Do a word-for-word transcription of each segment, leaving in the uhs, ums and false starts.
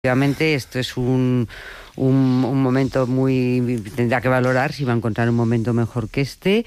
Efectivamente, esto es un, un, un momento muy... Tendrá que valorar si va a encontrar un momento mejor que este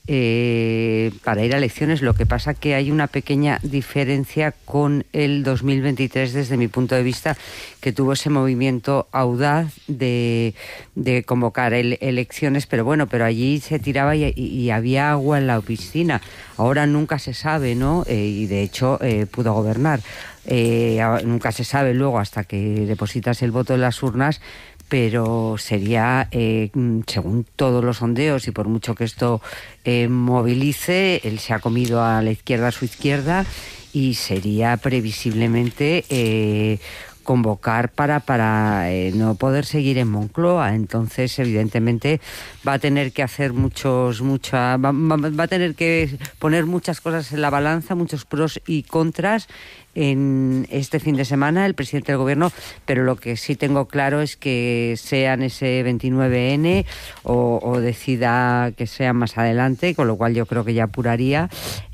eh, para ir a elecciones. Lo que pasa que hay una pequeña diferencia con el dos mil veintitrés desde mi punto de vista, que tuvo ese movimiento audaz de, de convocar el, elecciones, pero bueno, pero allí se tiraba y, y había agua en la piscina. Ahora nunca se sabe, ¿no? Eh, y de hecho eh, pudo gobernar. Eh, nunca se sabe luego hasta que depositas el voto en las urnas, pero sería, eh, según todos los sondeos, y por mucho que esto eh, movilice, él se ha comido a la izquierda a su izquierda y sería previsiblemente eh, convocar para, para eh, no poder seguir en Moncloa. Entonces, evidentemente, va a tener que hacer muchos, mucha, va, va a tener que poner muchas cosas en la balanza, muchos pros y contras en este fin de semana el presidente del gobierno, pero lo que sí tengo claro es que sean ese veintinueve ene o, o decida que sea más adelante, con lo cual yo creo que ya apuraría.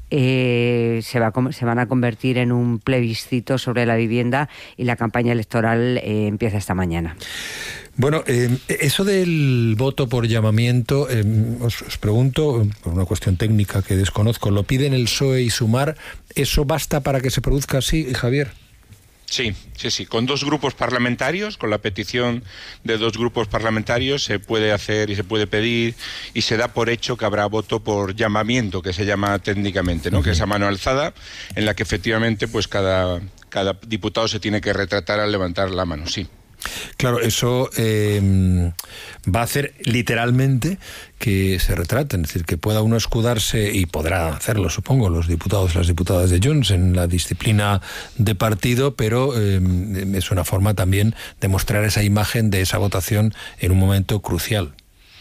Eh, se, va a, se van a convertir en un plebiscito sobre la vivienda y la campaña electoral eh, empieza esta mañana. Bueno, eh, eso del voto por llamamiento, eh, os, os pregunto, por una cuestión técnica que desconozco, ¿lo piden el P S O E y Sumar? ¿Eso basta para que se produzca así, Javier? Sí, sí, sí. Con dos grupos parlamentarios, con la petición de dos grupos parlamentarios, se puede hacer y se puede pedir y se da por hecho que habrá voto por llamamiento, que se llama técnicamente, ¿no? Uh-huh. Que es a mano alzada, en la que efectivamente pues cada, cada diputado se tiene que retratar al levantar la mano, sí. Claro, eso eh, va a hacer literalmente que se retraten, es decir, que pueda uno escudarse, y podrá hacerlo, supongo, los diputados y las diputadas de Junts en la disciplina de partido, pero eh, es una forma también de mostrar esa imagen de esa votación en un momento crucial.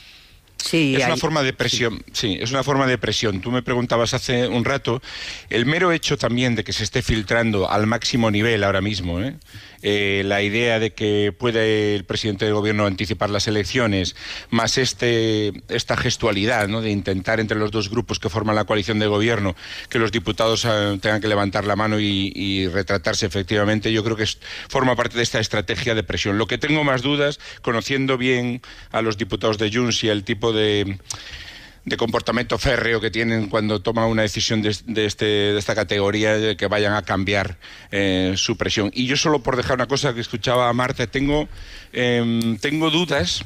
Sí, es hay... una forma de presión, sí. sí, es una forma de presión. Tú me preguntabas hace un rato, el mero hecho también de que se esté filtrando al máximo nivel ahora mismo, ¿eh? Eh, la idea de que puede el presidente del gobierno anticipar las elecciones, más este esta gestualidad, ¿no?, de intentar entre los dos grupos que forman la coalición de gobierno que los diputados eh, tengan que levantar la mano y, y retratarse efectivamente, yo creo que es, forma parte de esta estrategia de presión. Lo que tengo más dudas, conociendo bien a los diputados de Junts y el tipo de... de comportamiento férreo que tienen cuando toman una decisión de, de, este, de esta categoría, de que vayan a cambiar eh, su presión. Y yo solo por dejar una cosa que escuchaba a Marta, tengo, eh, tengo dudas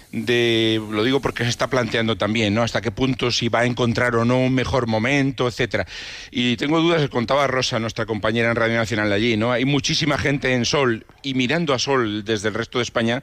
de, lo digo porque se está planteando también, ¿no?, hasta qué punto si va a encontrar o no un mejor momento, etcétera. Y tengo dudas, que contaba Rosa, nuestra compañera en Radio Nacional allí, ¿no? Hay muchísima gente en Sol y mirando a Sol desde el resto de España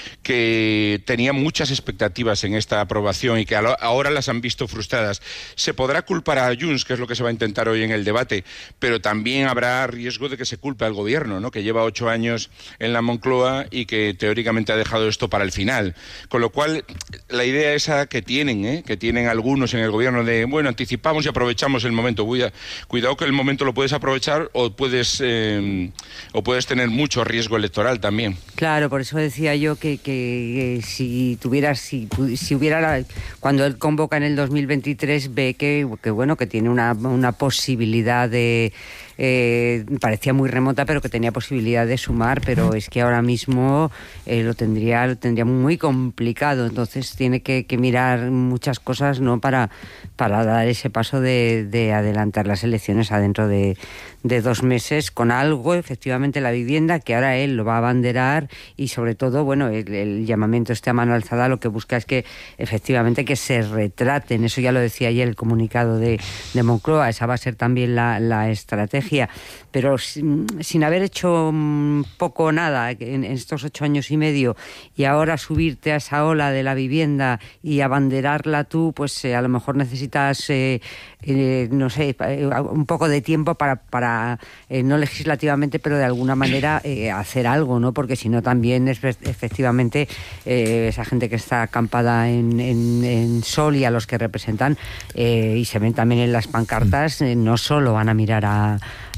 que tenía muchas expectativas en esta aprobación y que ahora las han visto frustradas. Se podrá culpar a Junts, que es lo que se va a intentar hoy en el debate, pero también habrá riesgo de que se culpe al gobierno, ¿no?, que lleva ocho años en la Moncloa y que teóricamente ha dejado esto para el final. Con lo cual, la idea esa que tienen, ¿eh? que tienen algunos en el gobierno de, bueno, anticipamos y aprovechamos el momento. Cuidado que el momento lo puedes aprovechar o puedes eh, o puedes tener mucho riesgo electoral también. Claro, por eso decía yo que, que, que si tuviera, si, si hubiera, la, cuando él convoca en el dos mil veintitrés, ve que, que bueno, que tiene una, una posibilidad de... Eh, parecía muy remota, pero que tenía posibilidad de sumar, pero es que ahora mismo eh, lo tendría lo tendría muy complicado. Entonces tiene que, que mirar muchas cosas, ¿no?, para, para dar ese paso de, de adelantar las elecciones a dentro de, de dos meses, con algo, efectivamente, la vivienda, que ahora él lo va a abanderar, y sobre todo, bueno, el, el llamamiento este a mano alzada lo que busca es que efectivamente que se retraten. Eso ya lo decía ayer el comunicado de, de Moncloa, esa va a ser también la, la estrategia. Pero sin, sin haber hecho poco o nada en estos ocho años y medio, y ahora subirte a esa ola de la vivienda y abanderarla tú, pues eh, a lo mejor necesitas, eh, eh, no sé, un poco de tiempo para, para eh, no legislativamente, pero de alguna manera eh, hacer algo, ¿no? Porque si no sino también efectivamente eh, esa gente que está acampada en, en, en Sol y a los que representan, eh, y se ven también en las pancartas, eh, no solo van a mirar a,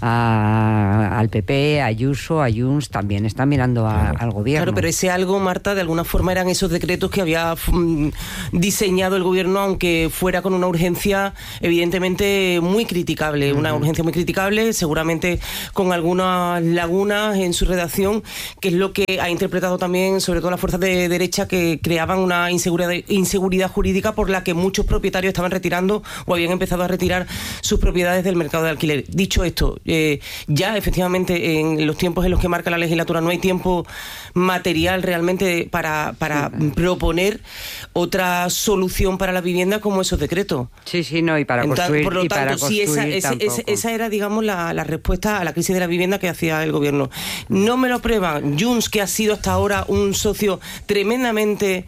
a, al P P, a Ayuso, a Junts, también están mirando a, al gobierno. Claro, pero ese algo, Marta, de alguna forma eran esos decretos que había mm, diseñado el gobierno, aunque fuera con una urgencia evidentemente muy criticable, uh-huh. una urgencia muy criticable, seguramente con algunas lagunas en su redacción, que es lo que ha interpretado también sobre todo las fuerzas de derecha, que creaban una inseguridad, inseguridad jurídica por la que muchos propietarios estaban retirando o habían empezado a retirar sus propiedades del mercado de alquiler. Dicho esto, eh, ya efectivamente en los tiempos en los que marca la legislatura no hay tiempo material realmente para, para sí, proponer otra solución para la vivienda como esos decretos. Sí, sí, no, y para Entonces, construir por lo y tanto, para sí, esa, ese, ese, esa era, digamos, la, la respuesta a la crisis de la vivienda que hacía el gobierno. No me lo prueban Junts, que ha sido hasta ahora un socio tremendamente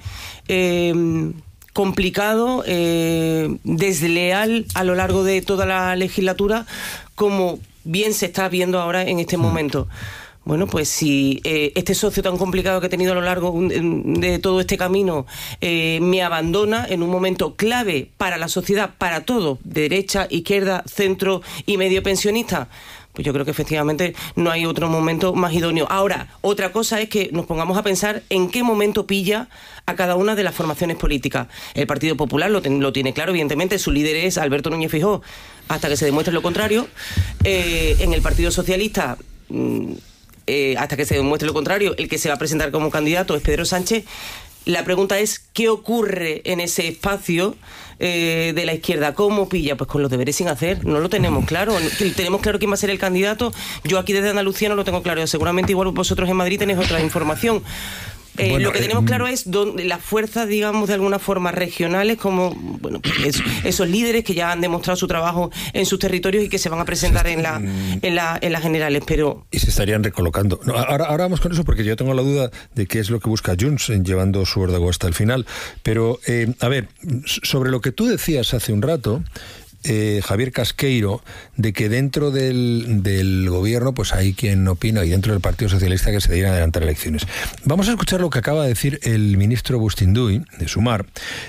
eh, complicado, eh, desleal a lo largo de toda la legislatura, como bien se está viendo ahora en este momento. Bueno, pues si eh, este socio tan complicado que he tenido a lo largo de todo este camino eh, me abandona en un momento clave para la sociedad, para todo, derecha, izquierda, centro y medio pensionista, pues yo creo que efectivamente no hay otro momento más idóneo. Ahora, otra cosa es que nos pongamos a pensar en qué momento pilla a cada una de las formaciones políticas. El Partido Popular lo, ten, lo tiene claro, evidentemente, su líder es Alberto Núñez Feijóo, hasta que se demuestre lo contrario. Eh, en el Partido Socialista... Mmm, Eh, hasta que se demuestre lo contrario, el que se va a presentar como candidato es Pedro Sánchez. La pregunta es, ¿qué ocurre en ese espacio eh, de la izquierda? ¿Cómo pilla? Pues con los deberes sin hacer. No lo tenemos claro. Tenemos claro quién va a ser el candidato. Yo aquí desde Andalucía no lo tengo claro. Seguramente igual vosotros en Madrid tenéis otra información. Eh, bueno, lo que tenemos eh, claro es donde las fuerzas, digamos, de alguna forma regionales, como bueno, es, esos líderes que ya han demostrado su trabajo en sus territorios y que se van a presentar en la en la en las generales, pero y se estarían recolocando. No, ahora, ahora vamos con eso porque yo tengo la duda de qué es lo que busca Junts en llevando su órdago hasta el final. Pero eh, a ver, sobre lo que tú decías hace un rato. Eh, Javier Casqueiro, de que dentro del, del gobierno pues hay quien opina, y dentro del Partido Socialista, que se debieran adelantar elecciones. Vamos a escuchar lo que acaba de decir el ministro Bustinduy, de Sumar,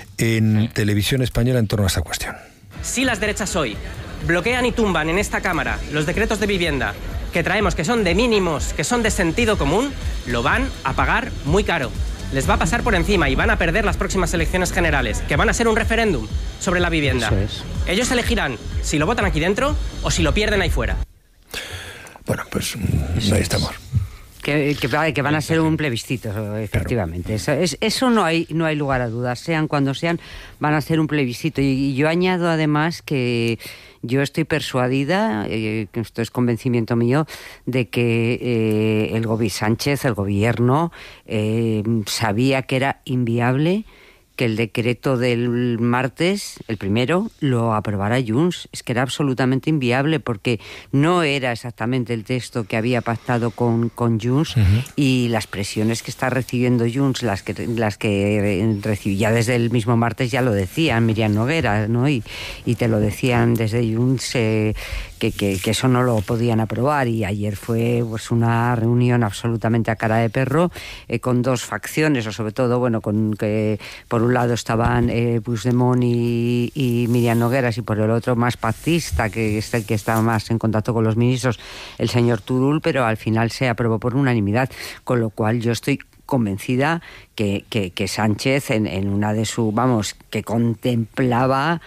en Televisión Española en torno a esta cuestión. Si las derechas hoy bloquean y tumban en esta Cámara los decretos de vivienda que traemos, que son de mínimos, que son de sentido común, lo van a pagar muy caro. Les va a pasar por encima y van a perder las próximas elecciones generales, que van a ser un referéndum sobre la vivienda. Eso es. Ellos elegirán si lo votan aquí dentro o si lo pierden ahí fuera. Bueno, pues ahí estamos. Que, que, que van a ser un plebiscito, efectivamente. Claro. Eso, es, eso no hay no hay lugar a dudas. Sean cuando sean, van a ser un plebiscito. Y, y yo añado además que yo estoy persuadida, eh, que esto es convencimiento mío, de que eh, el gobierno Sánchez, el gobierno, eh, sabía que era inviable que el decreto del martes, el primero, lo aprobara Junts. Es que era absolutamente inviable porque no era exactamente el texto que había pactado con, con Junts, uh-huh. y las presiones que está recibiendo Junts, las que las que recibía desde el mismo martes, ya lo decían Miriam Noguera, ¿no? Y, y te lo decían desde Junts, eh, que, que, que eso no lo podían aprobar, y ayer fue pues una reunión absolutamente a cara de perro, eh, con dos facciones, o sobre todo, bueno, con que por un lado estaban eh, Puigdemont y, y Miriam Nogueras, y por el otro más pactista, que es el que está más en contacto con los ministros, el señor Turull, pero al final se aprobó por unanimidad, con lo cual yo estoy convencida que, que, que Sánchez en, en una de sus, vamos, que contemplaba,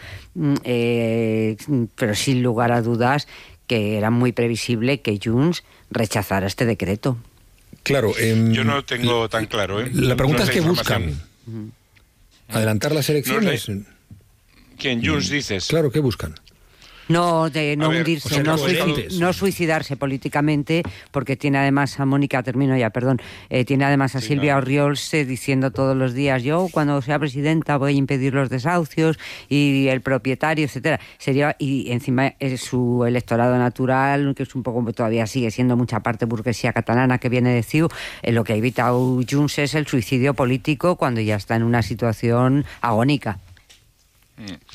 eh, pero sin lugar a dudas, que era muy previsible que Junts rechazara este decreto. Claro. Eh, yo no tengo tan claro. ¿eh? La pregunta no es qué buscan. Uh-huh. ¿Adelantar las elecciones? No, ¿quién? Junts, dices? Claro, ¿qué buscan? No, de no ver, hundirse, o sea, no, suicid, no suicidarse políticamente, porque tiene además a Mónica, termino ya, perdón, eh, tiene además a sí, Silvia no. Orriols eh, diciendo todos los días, yo cuando sea presidenta voy a impedir los desahucios y el propietario, etcétera. Sería, y encima es su electorado natural, que es un poco, todavía sigue siendo mucha parte burguesía catalana que viene de C I U, eh, lo que ha evitado Junts es el suicidio político cuando ya está en una situación agónica. Mm.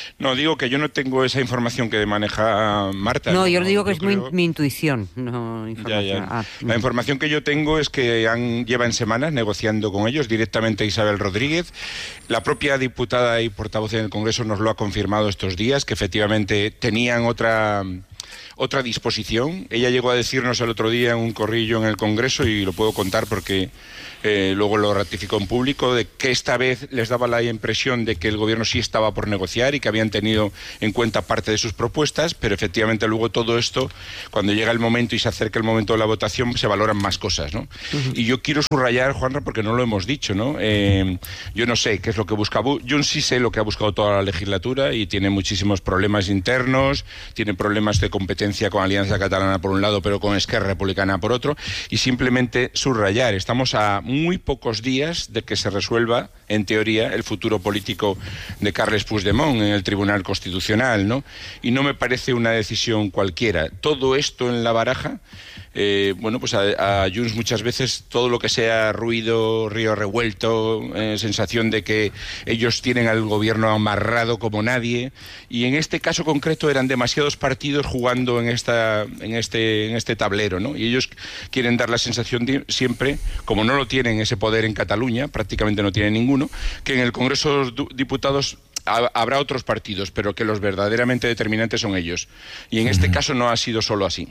No, digo que yo no tengo esa información que maneja Marta. No, no yo digo que yo es creo... mi, mi intuición, no información. Ya, ya. Ah, la información que yo tengo es que han, llevan semanas negociando con ellos, directamente Isabel Rodríguez. La propia diputada y portavoz en el Congreso nos lo ha confirmado estos días, que efectivamente tenían otra... otra disposición. Ella llegó a decirnos el otro día en un corrillo en el Congreso, y lo puedo contar porque eh, luego lo ratificó en público, de que esta vez les daba la impresión de que el Gobierno sí estaba por negociar y que habían tenido en cuenta parte de sus propuestas, pero efectivamente luego todo esto, cuando llega el momento y se acerca el momento de la votación, se valoran más cosas, ¿no? Uh-huh. Y yo quiero subrayar, Juanra, porque no lo hemos dicho, ¿no? Eh, yo no sé qué es lo que busca Junts, sí sé lo que ha buscado toda la legislatura, y tiene muchísimos problemas internos, tiene problemas de competencia con Alianza Catalana por un lado, pero con Esquerra Republicana por otro, y simplemente subrayar, estamos a muy pocos días de que se resuelva, en teoría, el futuro político de Carles Puigdemont en el Tribunal Constitucional, ¿no? Y no me parece una decisión cualquiera. Todo esto en la baraja, eh, bueno, pues a, a Junts muchas veces todo lo que sea ruido, río revuelto, eh, sensación de que ellos tienen al gobierno amarrado como nadie, y en este caso concreto eran demasiados partidos jugando en esta en este en este tablero, ¿no? Y ellos quieren dar la sensación de, siempre, como no lo tienen ese poder en Cataluña, prácticamente no tienen ninguno, que en el Congreso de los Diputados ha, habrá otros partidos, pero que los verdaderamente determinantes son ellos. Y en uh-huh. este caso no ha sido solo así.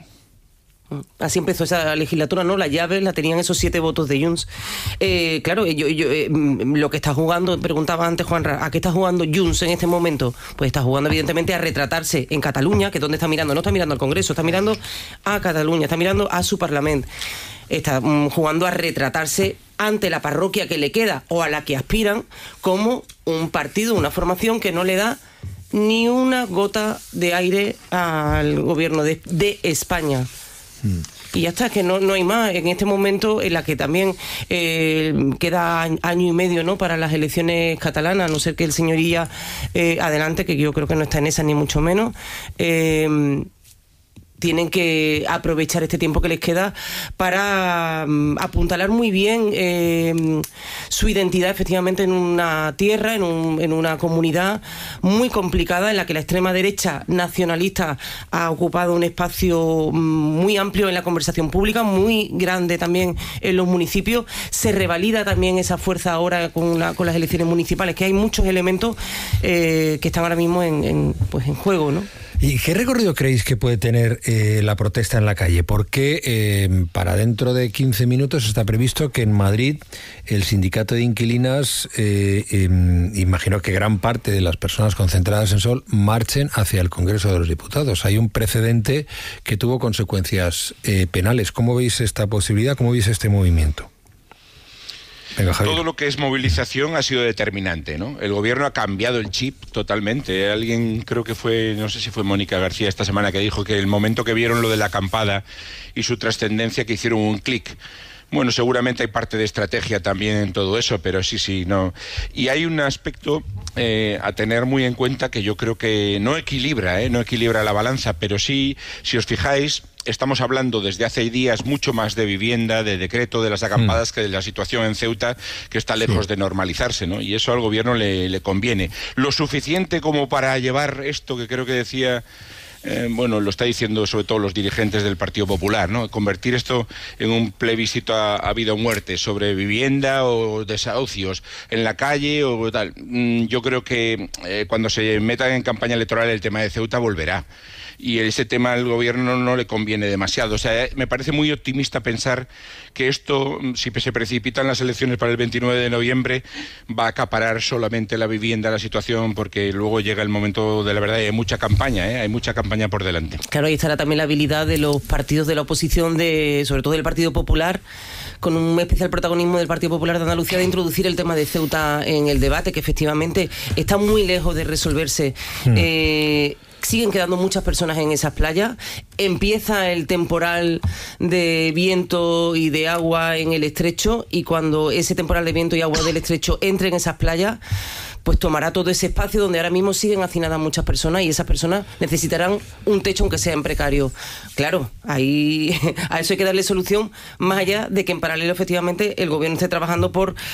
Así empezó esa legislatura, ¿no? La llave la tenían esos siete votos de Junts. Eh, claro, yo, yo, eh, lo que está jugando, preguntaba antes Juanra, ¿a qué está jugando Junts en este momento? Pues está jugando evidentemente a retratarse en Cataluña, que es donde está mirando, no está mirando al Congreso, está mirando a Cataluña, está mirando a su Parlamento. Está um, jugando a retratarse ante la parroquia que le queda o a la que aspiran como un partido, una formación que no le da ni una gota de aire al gobierno de, de España. Mm. Y ya está, que no, no hay más. En este momento en la que también eh, queda año y medio, ¿no?, para las elecciones catalanas, a no ser que el señoría eh, adelante, que yo creo que no está en esa ni mucho menos, eh, tienen que aprovechar este tiempo que les queda para um, apuntalar muy bien eh, su identidad efectivamente en una tierra, en, un, en una comunidad muy complicada, en la que la extrema derecha nacionalista ha ocupado un espacio muy amplio en la conversación pública, muy grande también en los municipios. Se revalida también esa fuerza ahora con, una, con las elecciones municipales, que hay muchos elementos eh, que están ahora mismo en, en, pues en juego, ¿no? ¿Y qué recorrido creéis que puede tener eh, la protesta en la calle? Porque eh, para dentro de quince minutos está previsto que en Madrid el sindicato de inquilinas, eh, eh, imagino que gran parte de las personas concentradas en Sol, marchen hacia el Congreso de los Diputados. Hay un precedente que tuvo consecuencias eh, penales. ¿Cómo veis esta posibilidad? ¿Cómo veis este movimiento? Venga, todo lo que es movilización ha sido determinante, ¿no? El gobierno ha cambiado el chip totalmente. Alguien, creo que fue, no sé si fue Mónica García esta semana, que dijo que el momento que vieron lo de la acampada y su trascendencia, que hicieron un clic. Bueno, seguramente hay parte de estrategia también en todo eso, pero sí, sí, no. Y hay un aspecto eh, a tener muy en cuenta que yo creo que no equilibra, ¿eh? no equilibra la balanza, pero sí, si os fijáis, estamos hablando desde hace días mucho más de vivienda, de decreto, de las acampadas, mm. que de la situación en Ceuta, que está lejos sí. de normalizarse, ¿no? Y eso al gobierno le, le conviene. Lo suficiente como para llevar esto que creo que decía... Eh, bueno, lo está diciendo sobre todo los dirigentes del Partido Popular, ¿no? Convertir esto en un plebiscito a, a vida o muerte sobre vivienda o desahucios en la calle o tal. Mm, yo creo que eh, cuando se meta en campaña electoral el tema de Ceuta volverá. Y ese tema al gobierno no le conviene demasiado. O sea, me parece muy optimista pensar que esto, si se precipitan las elecciones para el veintinueve de noviembre, va a acaparar solamente la vivienda, la situación, porque luego llega el momento de la verdad y hay mucha campaña, ¿eh? Hay mucha campaña por delante. Claro, ahí estará también la habilidad de los partidos de la oposición, de, sobre todo del Partido Popular, con un especial protagonismo del Partido Popular de Andalucía, de introducir el tema de Ceuta en el debate, que efectivamente está muy lejos de resolverse. Mm. Eh, Siguen quedando muchas personas en esas playas. Empieza el temporal de viento y de agua en el estrecho, y cuando ese temporal de viento y agua del estrecho entre en esas playas, pues tomará todo ese espacio donde ahora mismo siguen hacinadas muchas personas, y esas personas necesitarán un techo aunque sea en precario. Claro, ahí a eso hay que darle solución, más allá de que en paralelo efectivamente el gobierno esté trabajando por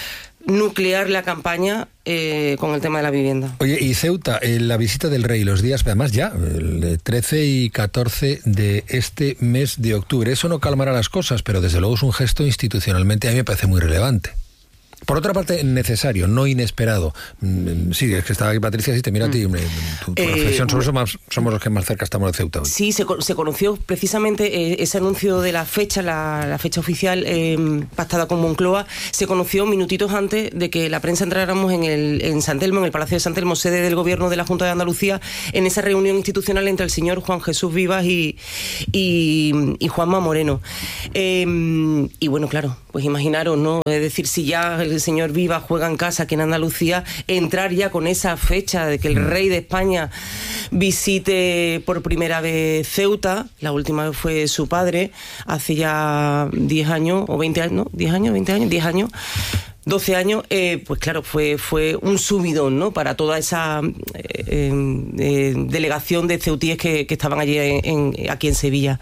nuclear la campaña eh, con el tema de la vivienda. Oye, y Ceuta, eh, la visita del rey, los días, además ya, el trece y catorce de este mes de octubre, eso no calmará las cosas, pero desde luego es un gesto institucionalmente, a mí me parece muy relevante. Por otra parte, necesario, no inesperado. Sí, es que estaba aquí Patricia, si te mira a ti, tu, tu eh, reflexión sobre eso, más, somos los que más cerca estamos de Ceuta hoy. Sí, se, se conoció precisamente eh, ese anuncio de la fecha, la, la fecha oficial eh, pactada con Moncloa, se conoció minutitos antes de que la prensa entráramos en, el, en San Telmo, en el Palacio de San Telmo, sede del Gobierno de la Junta de Andalucía, en esa reunión institucional entre el señor Juan Jesús Vivas y, y, y Juanma Moreno. Eh, y bueno, claro, pues imaginaros, ¿no? Es decir, si ya el señor Vivas juega en casa aquí en Andalucía, entrar ya con esa fecha de que el rey de España visite por primera vez Ceuta, la última vez fue su padre, hace ya diez años, o veinte años, ¿no? diez años, veinte años, diez años, doce años, eh, pues claro, fue, fue un subidón, ¿no? Para toda esa eh, eh, delegación de ceutíes que, que estaban allí en, en, aquí en Sevilla.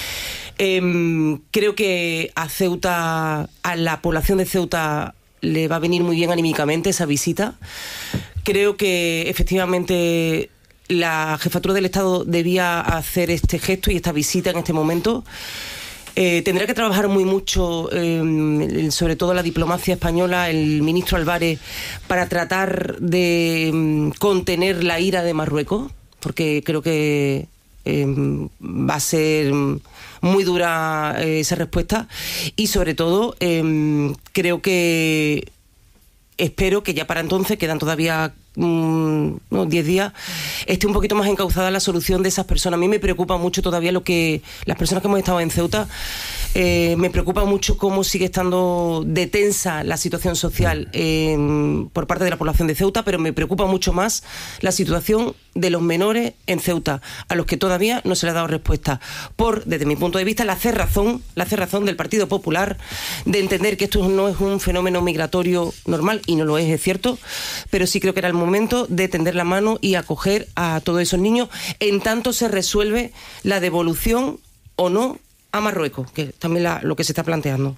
Eh, creo que a Ceuta, a la población de Ceuta le va a venir muy bien anímicamente esa visita. Creo que efectivamente la jefatura del Estado debía hacer este gesto y esta visita en este momento. Eh, tendrá que trabajar muy mucho, eh, sobre todo la diplomacia española, el ministro Álvarez, para tratar de um, contener la ira de Marruecos, porque creo que eh, va a ser muy dura eh, esa respuesta, y sobre todo eh, creo que espero que ya para entonces, quedan todavía mmm, no, diez días, esté un poquito más encauzada la solución de esas personas. A mí me preocupa mucho todavía lo que las personas que hemos estado en Ceuta, eh, me preocupa mucho cómo sigue estando de tensa la situación social eh, por parte de la población de Ceuta, pero me preocupa mucho más la situación de los menores en Ceuta, a los que todavía no se les ha dado respuesta, por, desde mi punto de vista, la cerrazón, la cerrazón del Partido Popular de entender que esto no es un fenómeno migratorio normal, y no lo es, es cierto, pero sí creo que era el momento de tender la mano y acoger a todos esos niños en tanto se resuelve la devolución o no a Marruecos, que es también la, lo que se está planteando.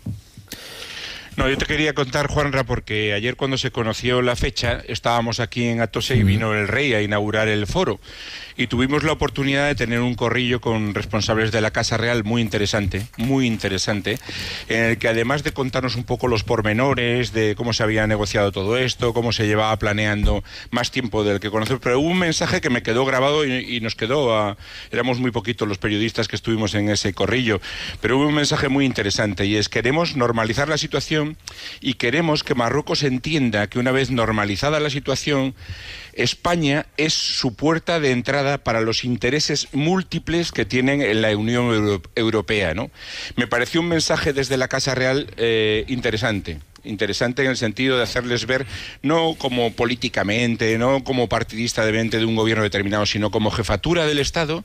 No, yo te quería contar, Juanra, porque ayer cuando se conoció la fecha, estábamos aquí en Atose y vino el rey a inaugurar el foro. Y tuvimos la oportunidad de tener un corrillo con responsables de la Casa Real muy interesante, muy interesante, en el que además de contarnos un poco los pormenores de cómo se había negociado todo esto, cómo se llevaba planeando más tiempo del que conocemos, pero hubo un mensaje que me quedó grabado y, y nos quedó, a, éramos muy poquitos los periodistas que estuvimos en ese corrillo, pero hubo un mensaje muy interesante, y es: queremos normalizar la situación y queremos que Marruecos entienda que una vez normalizada la situación, España es su puerta de entrada para los intereses múltiples que tienen en la Unión Euro- Europea, ¿no? Me pareció un mensaje desde la Casa Real eh, interesante. Interesante en el sentido de hacerles ver, no como políticamente, no como partidista de mente de un gobierno determinado, sino como jefatura del Estado,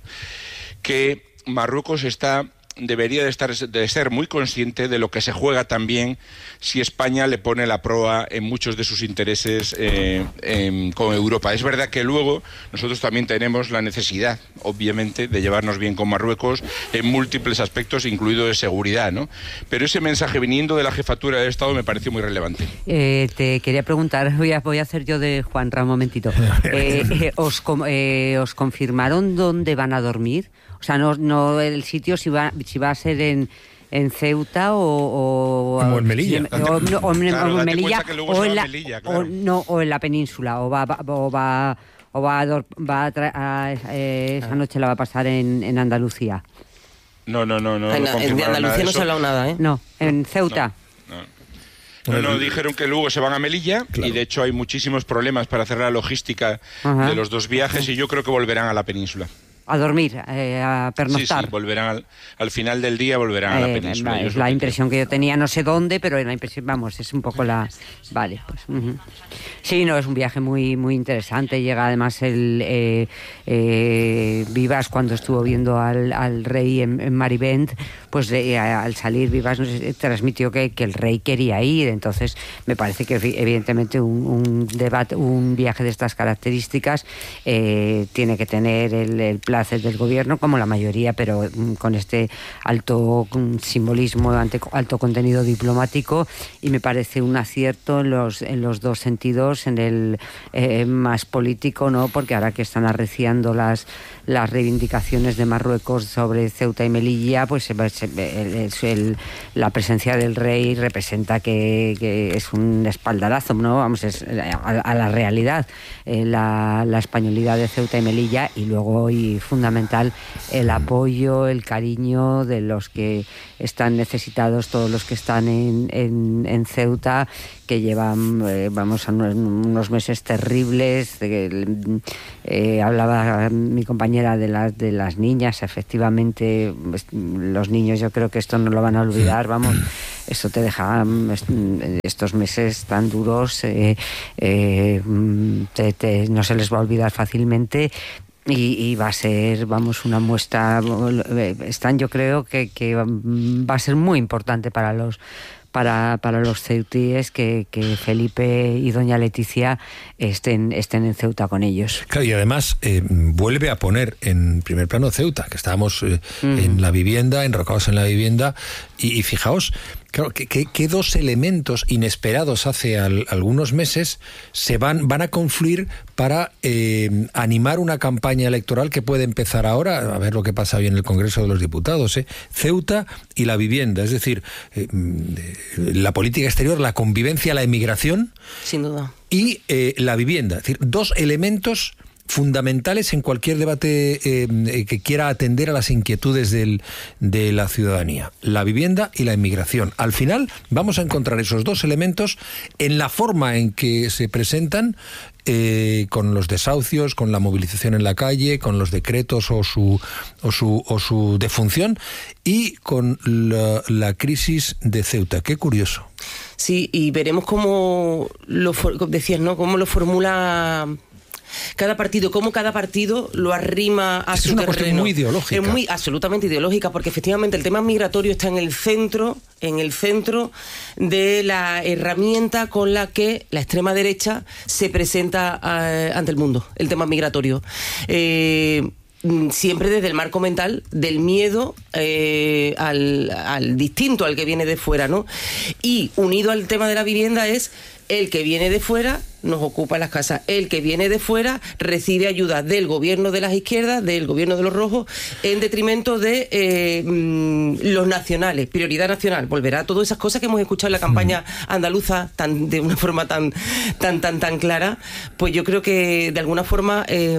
que Marruecos está... debería de, estar, de ser muy consciente de lo que se juega también si España le pone la proa en muchos de sus intereses eh, en, con Europa. Es verdad que luego nosotros también tenemos la necesidad, obviamente, de llevarnos bien con Marruecos en múltiples aspectos, incluido de seguridad, ¿no? Pero ese mensaje viniendo de la jefatura del Estado me pareció muy relevante. Eh, te quería preguntar, voy a, voy a hacer yo de Juanra un momentito. Eh, eh, os, eh, ¿Os confirmaron dónde van a dormir? O sea, no, no el sitio si va, si va a ser en, en Ceuta o, o como en Melilla, o, o, o, o, claro, o en Melilla, o en la, Melilla claro. o, no, o en la península, o va, o va, o va, a, va a, tra- a eh, esa noche la va a pasar en, en Andalucía. No, no, no, no. En, no en de Andalucía no se ha hablado nada, ¿eh? No, en Ceuta. No, no. No, no, dijeron que luego se van a Melilla, claro. Y de hecho hay muchísimos problemas para hacer la logística Ajá. de los dos viajes, y yo creo que volverán a la península. A dormir, eh, a pernoctar. Sí, sí, volverán al, al final del día volverán eh, a la península. Es la impresión que yo tenía, no sé dónde, pero la impresión, vamos, es un poco la... Vale, pues... Uh-huh. Sí, no, es un viaje muy muy interesante. Llega además el... Eh, eh, Vivas, cuando estuvo viendo al, al rey en, en Marivent, pues eh, al salir Vivas nos transmitió que, que el rey quería ir. Entonces me parece que evidentemente un, un debate, un viaje de estas características eh, tiene que tener el, el plan voluntad es del gobierno, como la mayoría, pero con este alto simbolismo, alto contenido diplomático, y me parece un acierto en los, en los dos sentidos, en el eh, más político, ¿no? Porque ahora que están arreciando las, las reivindicaciones de Marruecos sobre Ceuta y Melilla, pues el, el, la presencia del rey representa que, que es un espaldarazo, ¿no? Vamos, es a, a la realidad, eh, la, la españolidad de Ceuta y Melilla, y luego, y fundamental, el apoyo, el cariño de los que están necesitados, todos los que están en, en, en Ceuta, que llevan, eh, vamos, a unos, unos meses terribles. De, eh, hablaba mi compañera de las de las niñas, efectivamente, los niños, yo creo que esto no lo van a olvidar, vamos, esto te deja estos meses tan duros, eh, eh, te, te, no se les va a olvidar fácilmente. Y, y va a ser, vamos, una muestra, están, yo creo que, que va a ser muy importante para los para, para los ceutíes que, que Felipe y doña Leticia estén, estén en Ceuta con ellos. Claro, y además eh, vuelve a poner en primer plano Ceuta, que estábamos eh, mm. en la vivienda, enrocados en la vivienda, y, y fijaos, claro, que, que, que dos elementos inesperados hace al, algunos meses se van, van a confluir para eh, animar una campaña electoral que puede empezar ahora, a ver lo que pasa hoy en el Congreso de los Diputados, ¿eh? Ceuta y la vivienda, es decir, eh, la política exterior, la convivencia, la emigración. Sin duda. Y eh, la vivienda, es decir, dos elementos fundamentales en cualquier debate eh, que quiera atender a las inquietudes del, de la ciudadanía, la vivienda y la inmigración. Al final vamos a encontrar esos dos elementos en la forma en que se presentan, eh, con los desahucios, con la movilización en la calle, con los decretos o su o su o su defunción, y con la, la crisis de Ceuta. Qué curioso. Sí, y veremos cómo lo decías, ¿no? Cómo lo formula cada partido, cómo cada partido lo arrima a es su una terreno. Cuestión muy ideológica. Es muy, absolutamente ideológica, porque efectivamente el tema migratorio está en el centro, en el centro de la herramienta con la que la extrema derecha se presenta uh, ante el mundo, el tema migratorio. Eh, siempre desde el marco mental del miedo eh, al, al distinto, al que viene de fuera, ¿no? Y unido al tema de la vivienda es el que viene de fuera nos ocupa las casas, el que viene de fuera recibe ayuda del gobierno de las izquierdas, del gobierno de los rojos, en detrimento de eh, los nacionales, prioridad nacional. Volverá a todas esas cosas que hemos escuchado en la campaña andaluza tan, de una forma tan, tan, tan, tan clara. Pues yo creo que de alguna forma eh,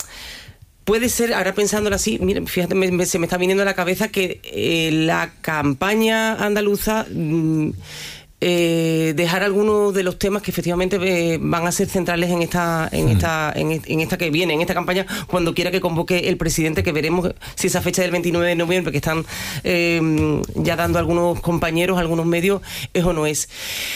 puede ser, ahora pensándolo así, mira, fíjate, me, me, se me está viniendo a la cabeza que eh, la campaña andaluza mm, Eh, dejar algunos de los temas que efectivamente eh, van a ser centrales en esta en esta en, en esta que viene, en esta campaña, cuando quiera que convoque el presidente, que veremos si esa fecha del veintinueve de noviembre que están eh, ya dando algunos compañeros, algunos medios, es o no es.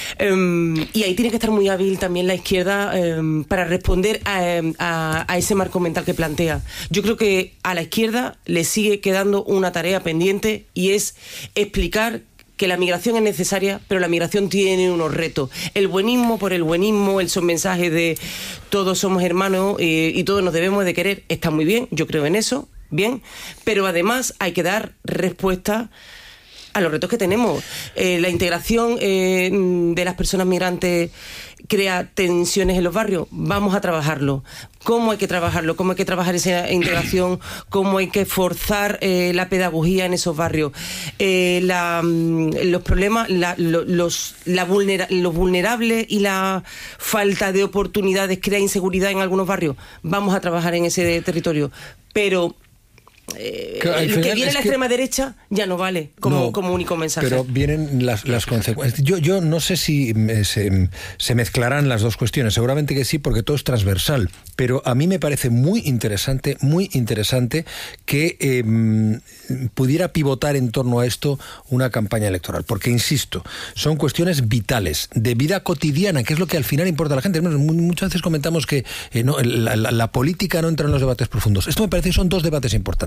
Eh, y ahí tiene que estar muy hábil también la izquierda eh, para responder a, a, a ese marco mental que plantea. Yo creo que a la izquierda le sigue quedando una tarea pendiente, y es explicar que la migración es necesaria, pero la migración tiene unos retos. El buenismo por el buenismo, el mensaje de todos somos hermanos eh, y todos nos debemos de querer, está muy bien, yo creo en eso, bien, pero además hay que dar respuesta a los retos que tenemos. Eh, la integración eh, de las personas migrantes crea tensiones en los barrios. Vamos a trabajarlo. ¿Cómo hay que trabajarlo? ¿Cómo hay que trabajar esa integración? ¿Cómo hay que forzar eh, la pedagogía en esos barrios? Eh, la, los problemas, la, los, la vulnera, los vulnerables y la falta de oportunidades crea inseguridad en algunos barrios. Vamos a trabajar en ese territorio. Pero Eh, claro, el que viene la extrema que... derecha ya no vale como, no, como único mensaje. Pero vienen las, las consecuencias. Yo, yo no sé si se, se mezclarán las dos cuestiones, seguramente que sí, porque todo es transversal, pero a mí me parece muy interesante, muy interesante que eh, pudiera pivotar en torno a esto una campaña electoral, porque insisto, son cuestiones vitales, de vida cotidiana, que es lo que al final importa a la gente. Muchas veces comentamos que eh, no, la, la, la política no entra en los debates profundos. Esto me parece que son dos debates importantes.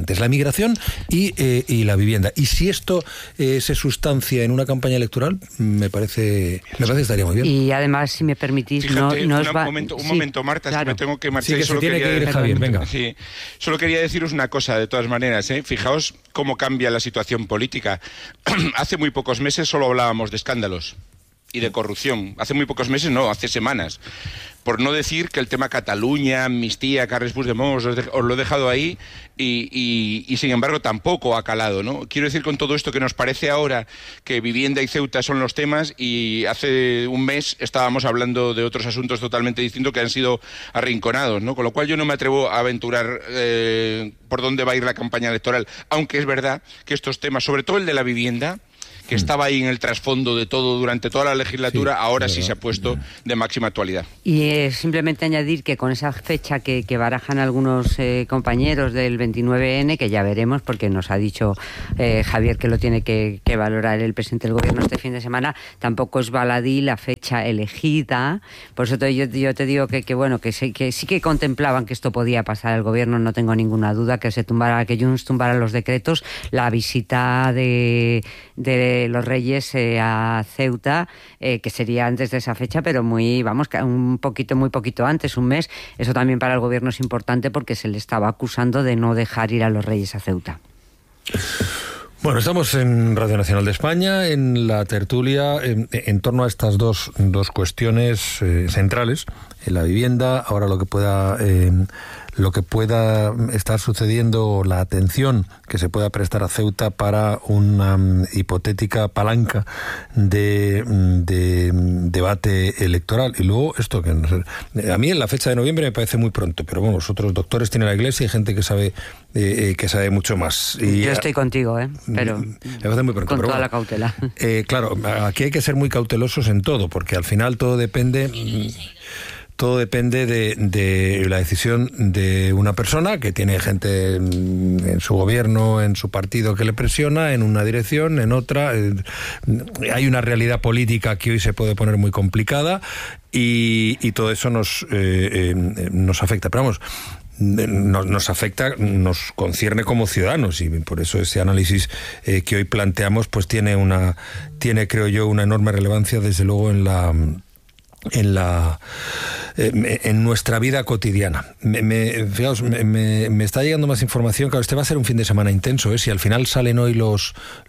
importantes, la migración y, eh, y la vivienda. Y si esto eh, se sustancia en una campaña electoral, me parece, me parece que estaría muy bien. Y además, si me permitís, Fíjate, no, no una, os va... un momento, un sí, momento Marta, claro. si me tengo que marchar. Sí, que solo se tiene quería que ir, Javier, venga. Sí, solo quería deciros una cosa, de todas maneras, ¿eh? Fijaos cómo cambia la situación política. Hace muy pocos meses solo hablábamos de escándalos y de corrupción. Hace muy pocos meses, no, hace semanas. Por no decir que el tema Cataluña, amnistía, Carles Puigdemont, os, os lo he dejado ahí y, y, y sin embargo tampoco ha calado, ¿no? Quiero decir con todo esto que nos parece ahora que vivienda y Ceuta son los temas y hace un mes estábamos hablando de otros asuntos totalmente distintos que han sido arrinconados, ¿no? Con lo cual yo no me atrevo a aventurar eh, por dónde va a ir la campaña electoral, aunque es verdad que estos temas, sobre todo el de la vivienda, que estaba ahí en el trasfondo de todo durante toda la legislatura, sí, ahora sí se ha puesto de máxima actualidad. Y eh, simplemente añadir que con esa fecha que, que barajan algunos eh, compañeros del veintinueve ene, que ya veremos, porque nos ha dicho eh, Javier que lo tiene que, que valorar el presidente del gobierno este fin de semana, tampoco es baladí la fecha elegida. Por eso te, yo, yo te digo que, que bueno, que, sí, que sí que contemplaban que esto podía pasar al gobierno, no tengo ninguna duda, que se tumbara, que Junts tumbara los decretos, la visita de, de los Reyes eh, a Ceuta, eh, que sería antes de esa fecha, pero muy, vamos, un poquito, muy poquito antes, un mes. Eso también para el gobierno es importante porque se le estaba acusando de no dejar ir a los Reyes a Ceuta. Bueno, estamos en Radio Nacional de España, en la tertulia, en, en torno a estas dos, dos cuestiones eh, centrales, en la vivienda, ahora lo que pueda... Eh, lo que pueda estar sucediendo, la atención que se pueda prestar a Ceuta para una um, hipotética palanca de, de um, debate electoral. Y luego esto, que no sé, a mí en la fecha de noviembre me parece muy pronto, pero bueno, vosotros doctores tienen la Iglesia y gente que sabe eh, que sabe mucho más. Y, yo estoy contigo, ¿eh? Pero me parece muy pronto, con pero toda bueno, la cautela. Eh, claro, aquí hay que ser muy cautelosos en todo, porque al final todo depende... Todo depende de, de la decisión de una persona que tiene gente en su gobierno, en su partido que le presiona, en una dirección, en otra. Hay una realidad política que hoy se puede poner muy complicada y, y todo eso nos, eh, eh, nos afecta. Pero vamos, nos, nos afecta, nos concierne como ciudadanos y por eso ese análisis eh, que hoy planteamos pues tiene una, tiene creo yo una enorme relevancia desde luego en la... en la eh, en nuestra vida cotidiana. Me, me, fijaos, me, me, me está llegando más información. Claro, este va a ser un fin de semana intenso, ¿eh? Si al final salen hoy los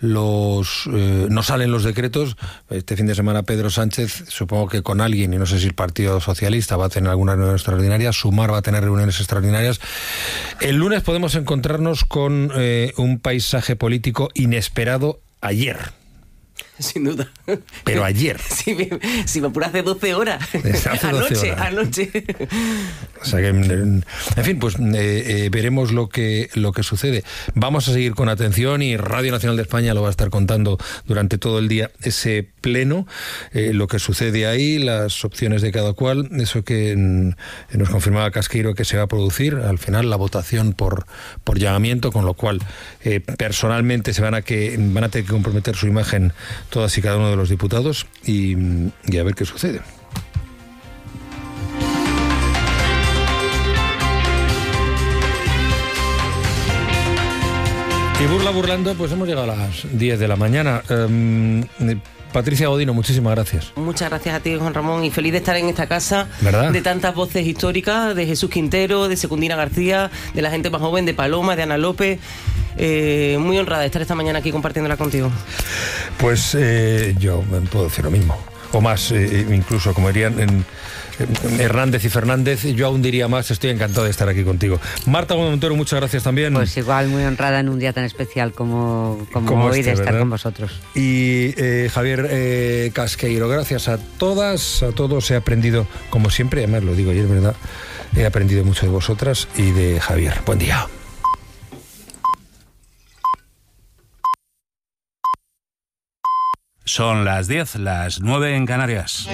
los eh, no salen los decretos, este fin de semana Pedro Sánchez, supongo que con alguien, y no sé si el Partido Socialista va a tener alguna reunión extraordinaria, Sumar va a tener reuniones extraordinarias. El lunes podemos encontrarnos con eh, un paisaje político inesperado ayer. Sin duda. Pero ayer. Si me, si me apura hace doce horas. Hace doce anoche, horas. anoche. O sea que, en fin, pues eh, eh, veremos lo que, lo que sucede. Vamos a seguir con atención y Radio Nacional de España lo va a estar contando durante todo el día ese pleno, eh, lo que sucede ahí, las opciones de cada cual, eso que en, nos confirmaba Casqueiro que se va a producir, al final la votación por, por llamamiento, con lo cual eh, personalmente se van a, que, van a tener que comprometer su imagen todas y cada uno de los diputados y, y a ver qué sucede. Y burla burlando, pues hemos llegado a las diez de la mañana. Um, Patricia Godino, muchísimas gracias. Muchas gracias a ti, Juan Ramón, y feliz de estar en esta casa, ¿verdad? De tantas voces históricas, de Jesús Quintero, de Secundina García, de la gente más joven, de Paloma, de Ana López. Eh, muy honrada de estar esta mañana aquí compartiéndola contigo. Pues eh, yo puedo decir lo mismo, o más, eh, incluso, como dirían en, en Hernández y Fernández, yo aún diría más, estoy encantado de estar aquí contigo. Marta Montero, muchas gracias también. Pues igual, muy honrada en un día tan especial como, como, como hoy este, de estar, ¿verdad?, con vosotros. Y eh, Javier eh, Casqueiro, gracias a todas, a todos, he aprendido, como siempre, además lo digo y es verdad, he aprendido mucho de vosotras y de Javier. Buen día. Son las diez, las nueve en Canarias.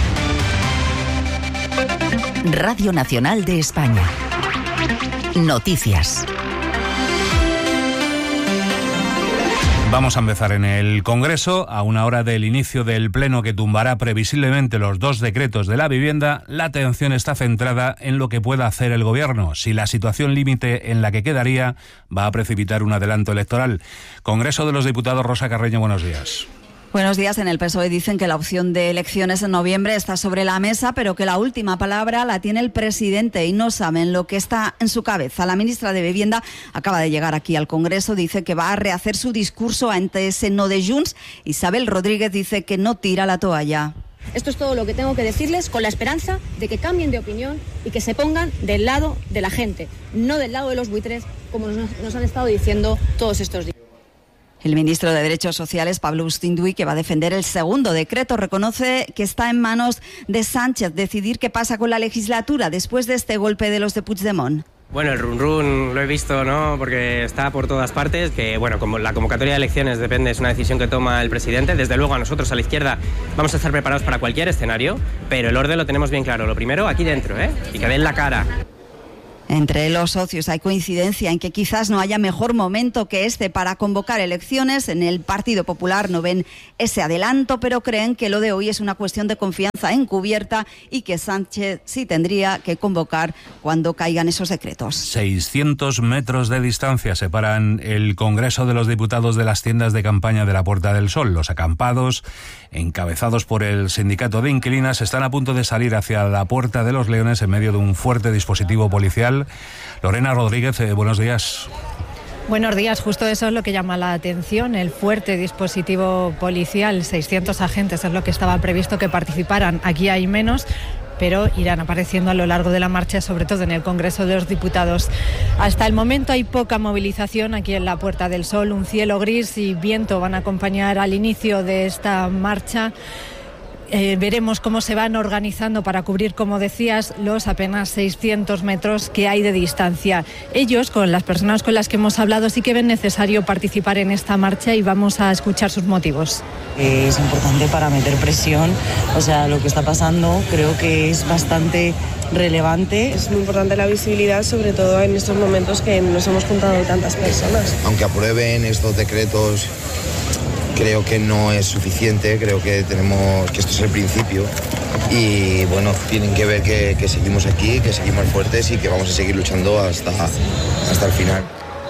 Radio Nacional de España. Noticias. Vamos a empezar en el Congreso. A una hora del inicio del pleno que tumbará previsiblemente los dos decretos de la vivienda, la atención está centrada en lo que pueda hacer el Gobierno, si la situación límite en la que quedaría va a precipitar un adelanto electoral. Congreso de los Diputados, Rosa Carreño, buenos días. Buenos días. En el P S O E dicen que la opción de elecciones en noviembre está sobre la mesa, pero que la última palabra la tiene el presidente y no saben lo que está en su cabeza. La ministra de Vivienda acaba de llegar aquí al Congreso, dice que va a rehacer su discurso ante ese no de Junts. Isabel Rodríguez dice que no tira la toalla. Esto es todo lo que tengo que decirles, con la esperanza de que cambien de opinión y que se pongan del lado de la gente, no del lado de los buitres, como nos, nos han estado diciendo todos estos días. El ministro de Derechos Sociales, Pablo Ustinduy, que va a defender el segundo decreto, reconoce que está en manos de Sánchez decidir qué pasa con la legislatura después de este golpe de los de Puigdemont. Bueno, el run run lo he visto, ¿no? Porque está por todas partes, que bueno, como la convocatoria de elecciones depende, es una decisión que toma el presidente. Desde luego a nosotros a la izquierda vamos a estar preparados para cualquier escenario, pero el orden lo tenemos bien claro. Lo primero, aquí dentro, ¿eh? Y que den la cara. Entre los socios hay coincidencia en que quizás no haya mejor momento que este para convocar elecciones. En el Partido Popular no ven ese adelanto, pero creen que lo de hoy es una cuestión de confianza encubierta y que Sánchez sí tendría que convocar cuando caigan esos decretos. seiscientos metros de distancia separan el Congreso de los Diputados de las tiendas de campaña de la Puerta del Sol. Los acampados, encabezados por el sindicato de inquilinas, están a punto de salir hacia la Puerta de los Leones en medio de un fuerte dispositivo policial. Lorena Rodríguez, eh, buenos días. Buenos días, justo eso es lo que llama la atención, el fuerte dispositivo policial, seiscientos agentes es lo que estaba previsto que participaran, aquí hay menos, pero irán apareciendo a lo largo de la marcha, sobre todo en el Congreso de los Diputados. Hasta el momento hay poca movilización aquí en la Puerta del Sol, un cielo gris y viento van a acompañar al inicio de esta marcha. Eh, veremos cómo se van organizando para cubrir, como decías, los apenas seiscientos metros que hay de distancia. Ellos, con las personas con las que hemos hablado, sí que ven necesario participar en esta marcha y vamos a escuchar sus motivos. Es importante para meter presión, o sea, lo que está pasando creo que es bastante relevante. Es muy importante la visibilidad, sobre todo en estos momentos que nos hemos juntado tantas personas. Aunque aprueben estos decretos, creo que no es suficiente, creo que tenemos que esto es el principio y bueno, tienen que ver que, que seguimos aquí, que seguimos fuertes y que vamos a seguir luchando hasta, hasta el final.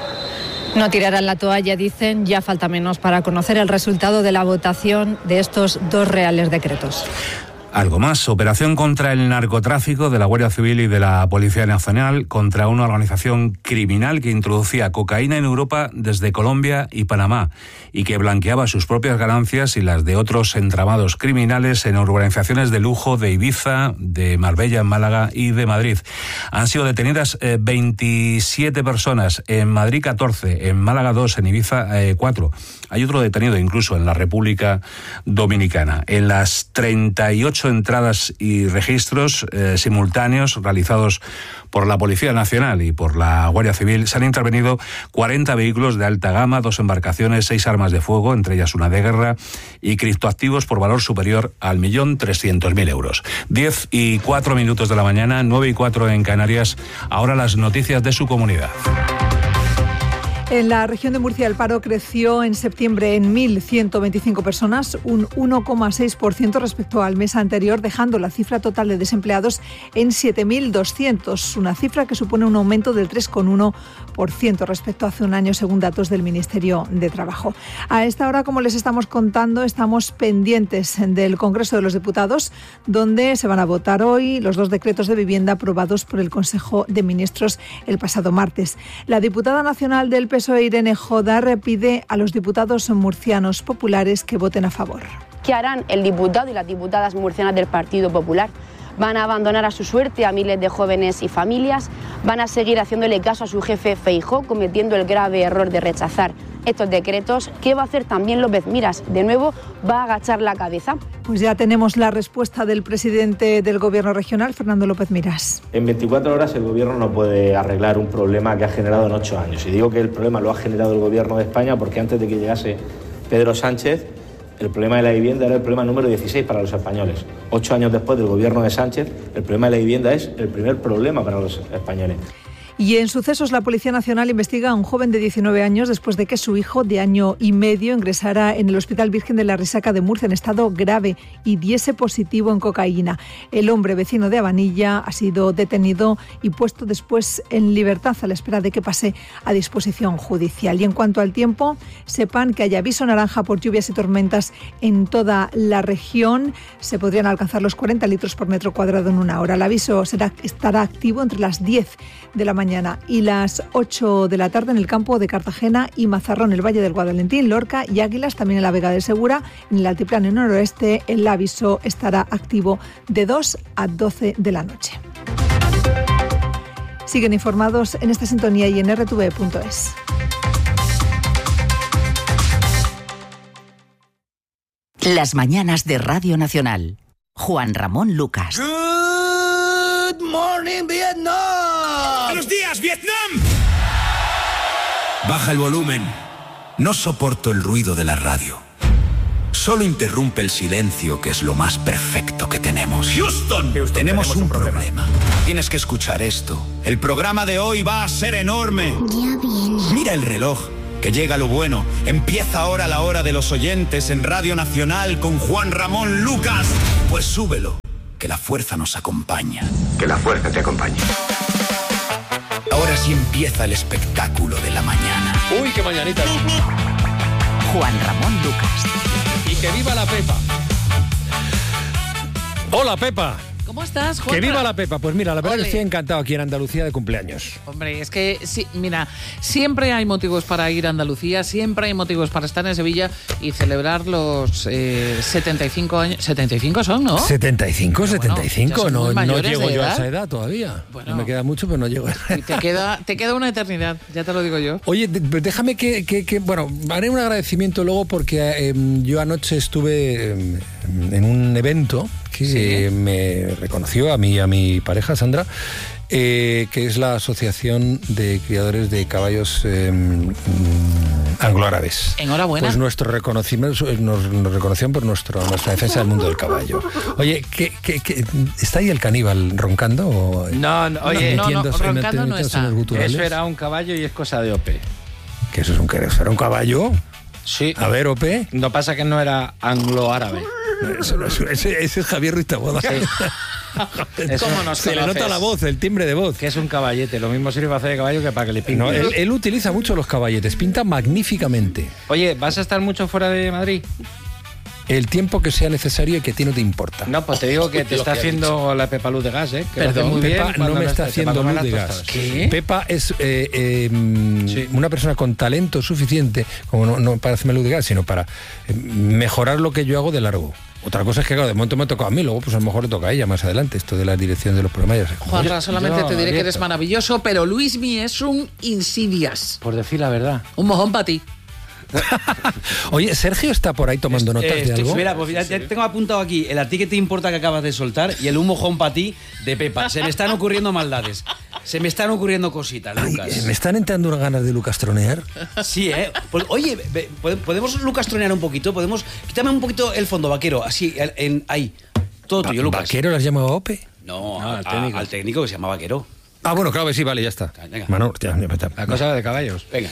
No tirarán la toalla, dicen, ya falta menos para conocer el resultado de la votación de estos dos reales decretos. Algo más, operación contra el narcotráfico de la Guardia Civil y de la Policía Nacional contra una organización criminal que introducía cocaína en Europa desde Colombia y Panamá y que blanqueaba sus propias ganancias y las de otros entramados criminales en organizaciones de lujo de Ibiza, de Marbella, Málaga y de Madrid. Han sido detenidas eh, veintisiete personas, en Madrid catorce, en Málaga dos, en Ibiza eh, cuatro. Hay otro detenido incluso en la República Dominicana. En las treinta y ocho entradas y registros eh, simultáneos realizados por la Policía Nacional y por la Guardia Civil se han intervenido cuarenta vehículos de alta gama, dos embarcaciones, seis armas de fuego, entre ellas una de guerra, y criptoactivos por valor superior al millón trescientos mil euros. Diez y cuatro minutos de la mañana, nueve y cuatro en Canarias. Ahora las noticias de su comunidad. En la región de Murcia el paro creció en septiembre en mil ciento veinticinco personas, un uno coma seis por ciento respecto al mes anterior, dejando la cifra total de desempleados en siete mil doscientos, una cifra que supone un aumento del tres coma uno por ciento respecto a hace un año, según datos del Ministerio de Trabajo. A esta hora, como les estamos contando, estamos pendientes del Congreso de los Diputados, donde se van a votar hoy los dos decretos de vivienda aprobados por el Consejo de Ministros el pasado martes. La diputada nacional del P S O E, Irene Jodar, pide a los diputados murcianos populares que voten a favor. ¿Qué harán el diputado y las diputadas murcianas del Partido Popular? ¿Van a abandonar a su suerte a miles de jóvenes y familias? ¿Van a seguir haciéndole caso a su jefe Feijóo, cometiendo el grave error de rechazar estos decretos? ¿Qué va a hacer también López Miras? ¿De nuevo va a agachar la cabeza? Pues ya tenemos la respuesta del presidente del Gobierno regional, Fernando López Miras. En veinticuatro horas el Gobierno no puede arreglar un problema que ha generado en ocho años. Y digo que el problema lo ha generado el Gobierno de España porque antes de que llegase Pedro Sánchez, el problema de la vivienda era el problema número dieciséis para los españoles. Ocho años después del Gobierno de Sánchez, el problema de la vivienda es el primer problema para los españoles. Y en sucesos, la Policía Nacional investiga a un joven de diecinueve años después de que su hijo de año y medio ingresara en el Hospital Virgen de la Risaca de Murcia en estado grave y diese positivo en cocaína. El hombre, vecino de Abanilla, ha sido detenido y puesto después en libertad a la espera de que pase a disposición judicial. Y en cuanto al tiempo, sepan que hay aviso naranja por lluvias y tormentas en toda la región. Se podrían alcanzar los cuarenta litros por metro cuadrado en una hora. El aviso será, estará activo entre las diez de la mañana y las ocho de la tarde en el campo de Cartagena y Mazarrón, el Valle del Guadalentín, Lorca y Águilas, también en la Vega del Segura. En el altiplano noroeste el aviso estará activo de dos a doce de la noche. Siguen informados en esta sintonía y en erre te ve punto es. Las mañanas de Radio Nacional. Juan Ramón Lucas. Good morning, Vietnam. Buenos días, Vietnam. Baja el volumen. No soporto el ruido de la radio. Solo interrumpe el silencio, que es lo más perfecto que tenemos. Houston, Houston tenemos, tenemos un, un problema. problema. Tienes que escuchar esto. El programa de hoy va a ser enorme. Ya viene. Mira el reloj, que llega lo bueno. Empieza ahora la hora de los oyentes en Radio Nacional con Juan Ramón Lucas. Pues súbelo, que la fuerza nos acompaña. Que la fuerza te acompañe. Ahora sí empieza el espectáculo de la mañana. Uy, qué mañanita. Juan Ramón Lucas. Y que viva la Pepa. Hola, Pepa. ¿Cómo estás, Juan? Que viva la Pepa. Pues mira, la verdad Ole. que estoy encantado aquí en Andalucía de cumpleaños. Hombre, es que, sí, mira, siempre hay motivos para ir a Andalucía, siempre hay motivos para estar en Sevilla y celebrar los eh, setenta y cinco años. setenta y cinco son, ¿no? setenta y cinco, Pero setenta y cinco. bueno, no, no llego de yo edad. a esa edad todavía. Bueno. No me queda mucho, pero no llego a esa edad. Y te queda, te queda una eternidad, ya te lo digo yo. Oye, déjame que, que, que bueno, haré un agradecimiento luego porque eh, yo anoche estuve eh, en un evento que ¿Sí? eh, me reconoció a mí y a mi pareja, Sandra, eh, que es la Asociación de Criadores de Caballos eh, Anglo-Árabes. Enhorabuena. Pues nuestro reconocimiento, nos, nos reconocieron por nuestro, nuestra defensa del mundo del caballo. Oye, ¿qué, qué, qué, ¿está ahí el caníbal roncando? O, no, no, oye, no, no, roncando no está. Eso era un caballo y es cosa de O P. ¿Qué eso es un, eso era un caballo? Sí. A ver, O P. No pasa que no era anglo-árabe. Eso no es, ese, ese es Javier Ruiz Taboada. Sí. ¿Cómo nos Se le nota la voz, el timbre de voz. Que es un caballete, lo mismo sirve para hacer de caballo que para que le pinte. No, él, él utiliza mucho los caballetes, pinta magníficamente. Oye, ¿vas a estar mucho fuera de Madrid? El tiempo que sea necesario y que a ti no te importa. No, pues te digo que te está haciendo la Pepa luz de gas, ¿eh? Que Perdón, muy Pepa bien no me está te haciendo luz de gas. ¿Qué? Pepa es eh, eh, sí. una persona con talento suficiente, como no, no para hacerme luz de gas, sino para eh, mejorar lo que yo hago de largo. Otra cosa es que, claro, de momento me ha tocado a mí, luego pues a lo mejor le toca a ella más adelante, esto de la dirección de los programas. Juanra, solamente yo, te diré abierto. que eres maravilloso, pero Luismi es un insidias. Por decir la verdad. Un mojón para ti. Oye, Sergio está por ahí tomando notas eh, de algo. Mira, pues ya tengo apuntado aquí el a ti que te importa que acabas de soltar y el un mojón para ti de Pepa. Se me están ocurriendo maldades. Se me están ocurriendo cositas, Lucas. Ay, ¿me están entrando unas ganas de Lucas tronear? Sí, ¿eh? Pues, oye, ¿podemos Lucas tronear un poquito? ¿Podemos? Quítame un poquito el fondo, vaquero. Así, en, ahí. Todo tuyo, Lucas. ¿Vaquero las llamaba O P? No, no al, técnico. A, al técnico que se llama Vaquero. Ah, bueno, claro que sí, vale, ya está. Venga. Mano, ya, ya, ya, la cosa de caballos. Venga.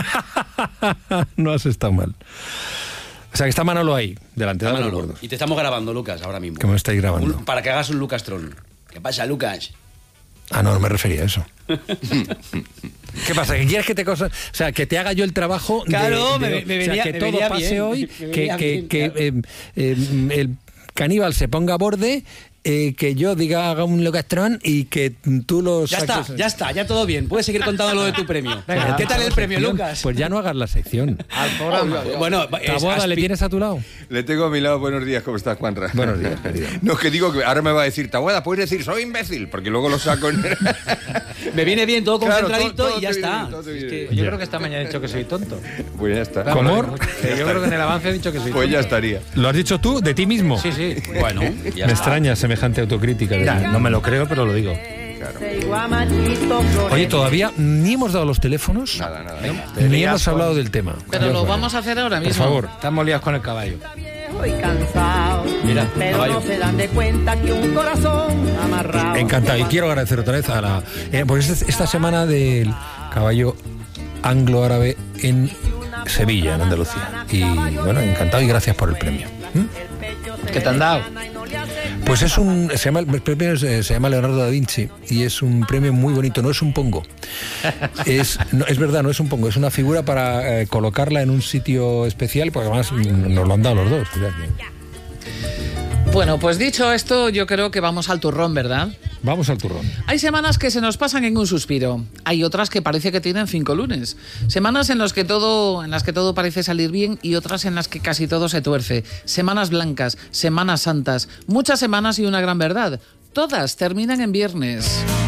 No has estado mal. O sea, que está Manolo ahí, delante de los gordos. Y te estamos grabando, Lucas, ahora mismo. ¿Qué me estáis grabando? Un, para que hagas un Lucas Tron. ¿Qué pasa, Lucas? Ah, no, no me refería a eso. ¿Qué pasa? ¿Que quieres que te cosa, o sea, que te haga yo el trabajo? Claro, de, de, me, me venía, o sea, que me todo venía pase bien, hoy, me que, venía que, bien, que claro. eh, eh, el caníbal se ponga a borde. Eh, que yo diga haga un Locastrón y que tú lo ya saques. está, ya está, ya todo bien. Puedes seguir contando lo de tu premio. Venga, ¿qué tal el premio, sección? Lucas? Pues ya no hagas la sección. Al programa. Oh, bueno, Taboada, ¿le tienes a tu lado? Le tengo a mi lado. Buenos días, ¿cómo estás, Juanra? Buenos días, querido. No, es que digo que ahora me va a decir, Taboada, puedes decir, soy imbécil, porque luego lo saco en... Me viene bien, todo concentradito, claro, todo, todo y ya está. Bien, es que yo creo que esta mañana he dicho que soy tonto. Pues ya está. ¿Cómo? Yo creo que en el avance he dicho que soy tonto. Pues ya estaría. ¿Lo has dicho tú de ti mismo? Sí, sí. Bueno, ya me está. extraña semejante autocrítica. Ya, no me lo creo, pero lo digo. Claro. Oye, todavía ni hemos dado los teléfonos, Nada, nada. ni hemos hablado del tema. Pero lo vamos a hacer ahora mismo. Por favor. Estamos liados con el caballo. estoy cansado. Mira, pero no se dan de cuenta que un corazón amarrado. Encantado. Y quiero agradecer otra vez a la... Eh, pues esta, esta semana del caballo anglo-árabe en Sevilla, en Andalucía. Y bueno, encantado y gracias por el premio. ¿Mm? ¿Qué te han dado? Pues es un, se llama, el premio es, se llama Leonardo da Vinci y es un premio muy bonito, no es un pongo. Es, no, es verdad, no es un pongo, es una figura para eh, colocarla en un sitio especial, porque además nos lo han dado los dos. O sea que... Bueno, pues dicho esto, yo creo que vamos al turrón, ¿verdad? Vamos al turrón. Hay semanas que se nos pasan en un suspiro. Hay otras que parece que tienen cinco lunes. Semanas en las que todo, en las que todo parece salir bien y otras en las que casi todo se tuerce. Semanas blancas, semanas santas. Muchas semanas y una gran verdad. Todas terminan en viernes.